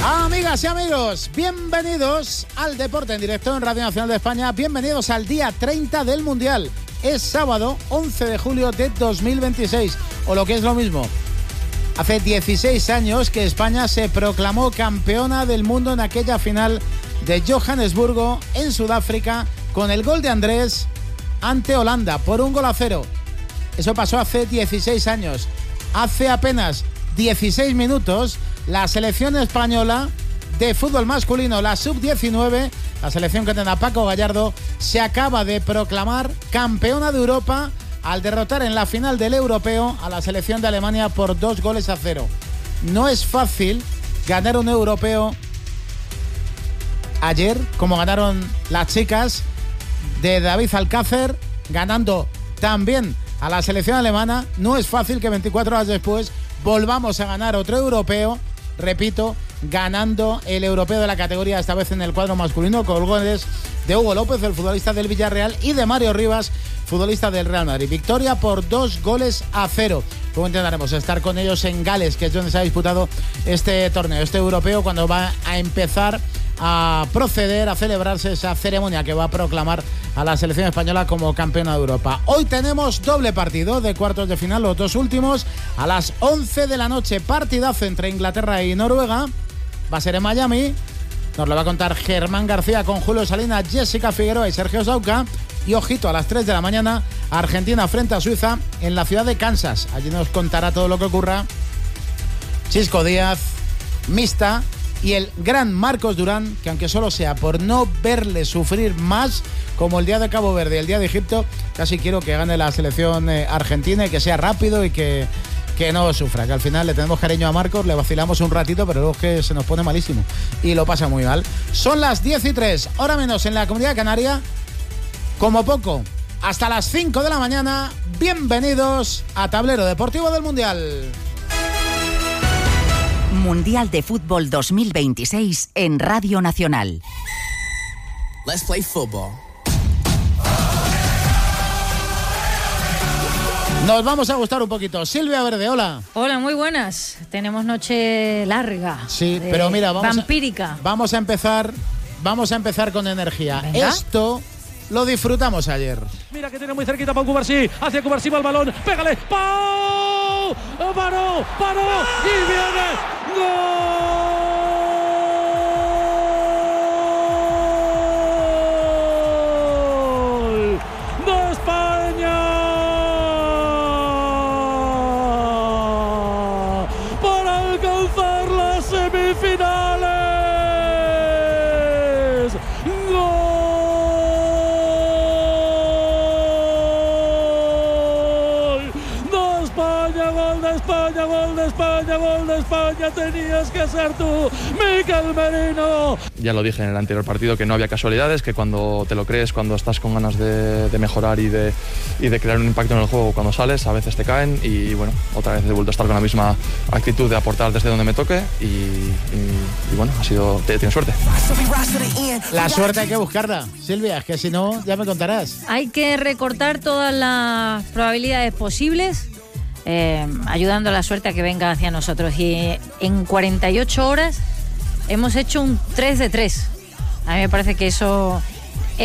Amigas y amigos, bienvenidos al Deporte en Directo en Radio Nacional de España. Bienvenidos al día 30 del Mundial. Es sábado 11 de julio de 2026, o lo que es lo mismo. Hace 16 años que España se proclamó campeona del mundo en aquella final de Johannesburgo, en Sudáfrica, con el gol de Andrés ante Holanda por 1-0. Eso pasó hace 16 años. Hace apenas 16 minutos, la selección española de fútbol masculino, la sub-19, la selección que tiene a Paco Gallardo, se acaba de proclamar campeona de Europa al derrotar en la final del europeo a la selección de Alemania por 2-0. No es fácil ganar un europeo ayer, como ganaron las chicas de David Alcácer, ganando también a la selección alemana. No es fácil que 24 horas después volvamos a ganar otro europeo, repito, ganando el europeo de la categoría, esta vez en el cuadro masculino, con goles de Hugo López, el futbolista del Villarreal, y de Mario Rivas, futbolista del Real Madrid. Victoria por 2-0. Luego intentaremos estar con ellos en Gales, que es donde se ha disputado este torneo, este europeo, cuando va a empezar a proceder a celebrarse esa ceremonia que va a proclamar a la selección española como campeona de Europa. Hoy tenemos doble partido de cuartos de final, los dos últimos, a las 11 de la noche, partidazo entre Inglaterra y Noruega. Va a ser en Miami. Nos lo va a contar Germán García con Julio Salinas, Jessica Figueroa y Sergio Sauca. Y ojito, a las 3 de la mañana, Argentina frente a Suiza en la ciudad de Kansas. Allí nos contará todo lo que ocurra Chisco Díaz, Mista y el gran Marcos Durán, que aunque solo sea por no verle sufrir más, como el día de Cabo Verde y el día de Egipto, casi quiero que gane la selección argentina y que sea rápido y que no sufra, que al final le tenemos cariño a Marcos, le vacilamos un ratito, pero luego es que se nos pone malísimo y lo pasa muy mal. Son las 10:03, hora menos en la Comunidad Canaria, como poco, hasta las 5 de la mañana. Bienvenidos a Tablero Deportivo del Mundial. Mundial de Fútbol 2026 en Radio Nacional. Let's play football. Nos vamos a gustar un poquito. Silvia Verde, hola. Hola, muy buenas. Tenemos noche larga. Sí, pero mira, vampírica. Vamos a empezar con energía. Venga. Esto lo disfrutamos ayer. Mira que tiene muy cerquita para Cubarsí. Hacia Cubarsí va el balón. Pégale. ¡Pau! Paró. Y viene. ¡Gol! ¡De España! Para alcanzar las semifinales. Gol de España, tenías que ser tú, Mikel Merino. Ya lo dije en el anterior partido, que no había casualidades, que cuando te lo crees, cuando estás con ganas de mejorar y de crear un impacto en el juego cuando sales, a veces te caen, y bueno, otra vez he vuelto a estar con la misma actitud de aportar desde donde me toque y bueno, tienes suerte. La suerte hay que buscarla, Silvia, es que si no, ya me contarás. Hay que recortar todas las probabilidades posibles, ayudando a la suerte a que venga hacia nosotros. Y en 48 horas hemos hecho un 3 de 3. A mí me parece que eso